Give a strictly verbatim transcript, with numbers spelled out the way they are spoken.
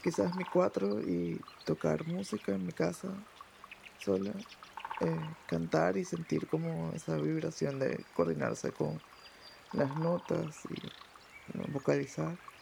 quizás mi cuatro y tocar música en mi casa sola, eh, cantar y sentir como esa vibración de coordinarse con las notas y, ¿no?, vocalizar.